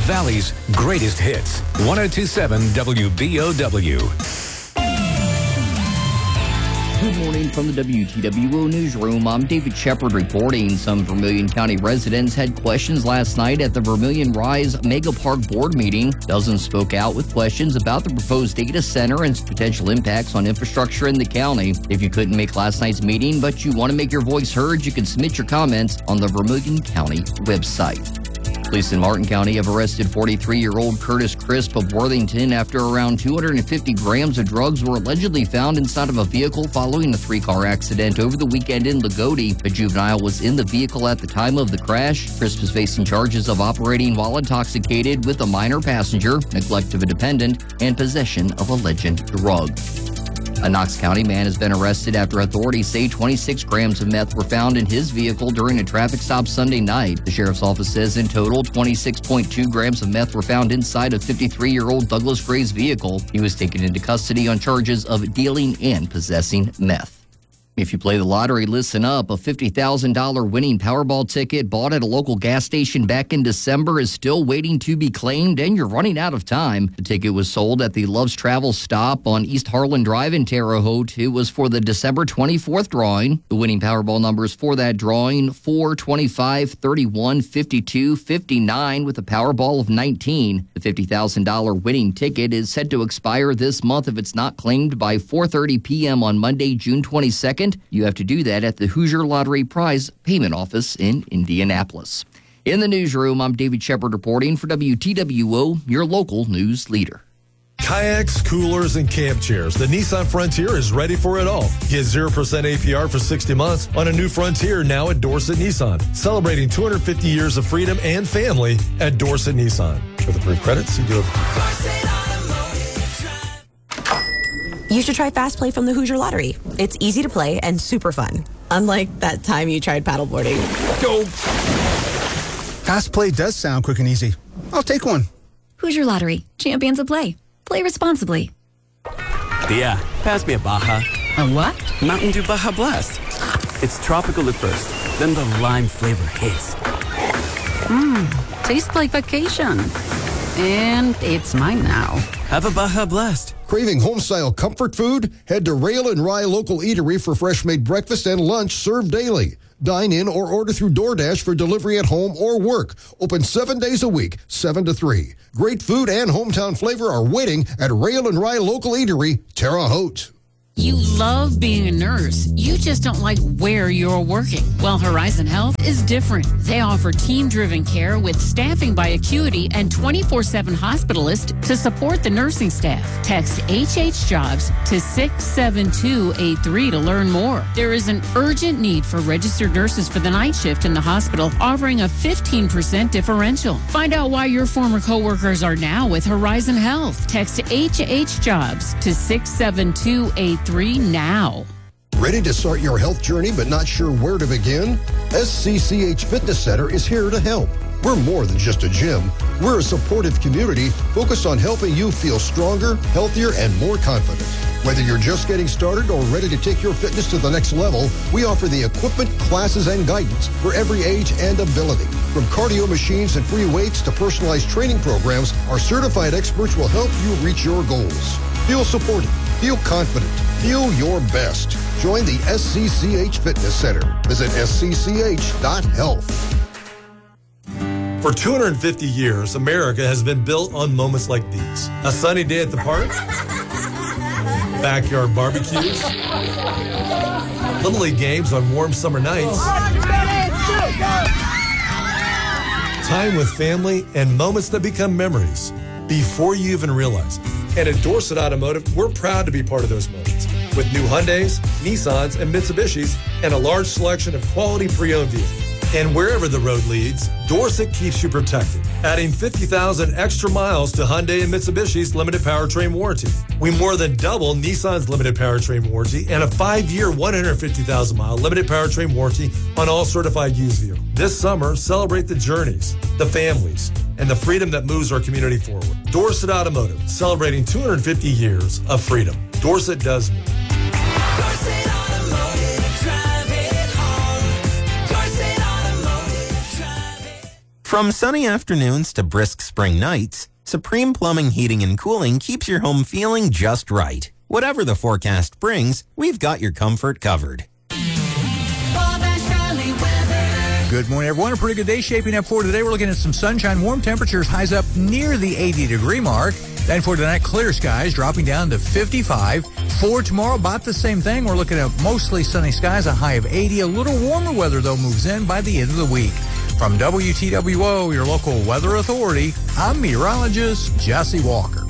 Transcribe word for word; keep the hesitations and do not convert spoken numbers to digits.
Valley's greatest hits. one oh two point seven W B O W. Good morning from the W T W O Newsroom. I'm David Shepard reporting. Some Vermilion County residents had questions last night at the Vermilion Rise Mega Park Board meeting. Dozens spoke out with questions about the proposed data center and its potential impacts on infrastructure in the county. If you couldn't make last night's meeting, but you want to make your voice heard, you can submit your comments on the Vermilion County website. Police in Martin County have arrested forty-three-year-old Curtis Crisp of Worthington after around two hundred fifty grams of drugs were allegedly found inside of a vehicle following a three-car accident over the weekend in Lagodi. A juvenile was in the vehicle at the time of the crash. Crisp is facing charges of operating while intoxicated with a minor passenger, neglect of a dependent, and possession of a alleged drug. A Knox County man has been arrested after authorities say twenty-six grams of meth were found in his vehicle during a traffic stop Sunday night. The sheriff's office says in total, twenty-six point two grams of meth were found inside of fifty-three-year-old Douglas Gray's vehicle. He was taken into custody on charges of dealing and possessing meth. If you play the lottery, listen up. A fifty thousand dollars winning Powerball ticket bought at a local gas station back in December is still waiting to be claimed, and you're running out of time. The ticket was sold at the Love's Travel stop on East Harlan Drive in Terre Haute. It was for the December twenty-fourth drawing. The winning Powerball numbers for that drawing, four, twenty-five, thirty-one, fifty-two, fifty-nine, with a Powerball of nineteen. The fifty thousand dollars winning ticket is set to expire this month if it's not claimed by four thirty p.m. on Monday, June twenty-second. You have to do that at the Hoosier Lottery Prize Payment Office in Indianapolis. In the newsroom, I'm David Shepard reporting for W T W O, your local news leader. Kayaks, coolers, and camp chairs. The Nissan Frontier is ready for it all. Get zero percent A P R for sixty months on a new Frontier now at Dorset Nissan. Celebrating two hundred fifty years of freedom and family at Dorset Nissan. With approved credits, you do have... You should try Fast Play from the Hoosier Lottery. It's easy to play and super fun. Unlike that time you tried paddleboarding. Go! Fast Play does sound quick and easy. I'll take one. Hoosier Lottery. Champions of play. Play responsibly. Tia, pass me a Baja. A what? Mountain Dew Baja Blast. It's tropical at first, then the lime flavor hits. Mmm, tastes like vacation. And it's mine now. Have a Baja Blast. Craving home-style comfort food? Head to Rail and Rye Local Eatery for fresh-made breakfast and lunch served daily. Dine in or order through DoorDash for delivery at home or work. Open seven days a week, seven to three. Great food and hometown flavor are waiting at Rail and Rye Local Eatery, Terre Haute. You love being a nurse. You just don't like where you're working. Well, Horizon Health is different. They offer team-driven care with staffing by acuity and twenty-four seven hospitalists to support the nursing staff. Text H H Jobs to six seven two eight three to learn more. There is an urgent need for registered nurses for the night shift in the hospital, offering a fifteen percent differential. Find out why your former coworkers are now with Horizon Health. Text H H Jobs to six seven two eight three now. Ready to start your health journey but not sure where to begin? S C C H Fitness Center is here to help. We're more than just a gym. We're a supportive community focused on helping you feel stronger, healthier, and more confident. Whether you're just getting started or ready to take your fitness to the next level, we offer the equipment, classes, and guidance for every age and ability. From cardio machines and free weights to personalized training programs, our certified experts will help you reach your goals. Feel supported. Feel confident. Feel your best. Join the S C C H Fitness Center. Visit S C C H dot health. For two hundred fifty years, America has been built on moments like these. A sunny day at the park, backyard barbecues, Little League games on warm summer nights, time with family, and moments that become memories before you even realize it. And at Dorset Automotive, we're proud to be part of those moments with new Hyundais, Nissans, and Mitsubishis, and a large selection of quality pre-owned vehicles. And wherever the road leads, Dorset keeps you protected, adding fifty thousand extra miles to Hyundai and Mitsubishi's limited powertrain warranty. We more than double Nissan's limited powertrain warranty and a five-year, one hundred fifty thousand mile limited powertrain warranty on all certified used vehicles. This summer, celebrate the journeys, the families, and the freedom that moves our community forward. Dorset Automotive, celebrating two hundred fifty years of freedom. Dorset does move. Dorset Automotive, drive it home. Dorset Automotive, drive it. From sunny afternoons to brisk spring nights, Supreme Plumbing, Heating, and Cooling keeps your home feeling just right. Whatever the forecast brings, we've got your comfort covered. Good morning, everyone. A pretty good day shaping up for today. We're looking at some sunshine, warm temperatures, highs up near the eighty degree mark. Then for tonight, clear skies dropping down to fifty-five. For tomorrow, about the same thing. We're looking at mostly sunny skies, a high of eighty. A little warmer weather, though, moves in by the end of the week. From W T W O, your local weather authority, I'm meteorologist Jesse Walker.